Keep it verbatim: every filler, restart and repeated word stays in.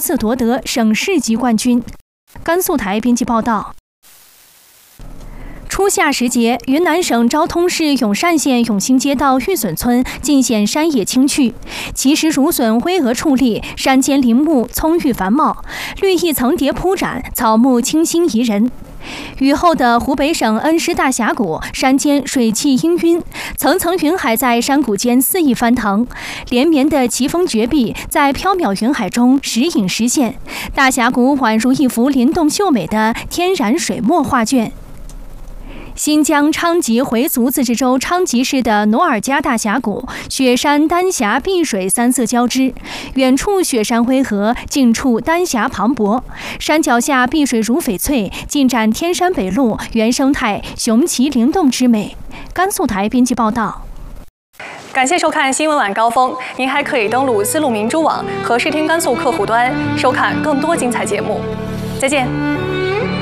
次夺得省市级冠军。甘肃台编辑报道。初夏时节，云南省昭通市永善县永兴街道玉笋村尽显山野清趣，奇石竹笋巍峨矗立，山间林木葱郁繁茂，绿意层叠铺展，草木清新宜人。雨后的湖北省恩施大峡谷，山间水汽氤氲，层层云海在山谷间肆意翻腾，连绵的奇峰绝壁在缥缈云海中时隐时现，大峡谷宛如一幅灵动秀美的天然水墨画卷。新疆昌吉回族自治州昌吉市的努尔加大峡谷，雪山、丹霞、碧水三色交织，远处雪山巍峨，近处丹霞磅礴，山脚下碧水如翡翠，尽展天山北麓原生态雄奇灵动之美。甘肃台编辑报道。 感谢收看新闻晚高峰，您还可以登录丝路明珠网和视听甘肃客户端收看更多精彩节目。再见。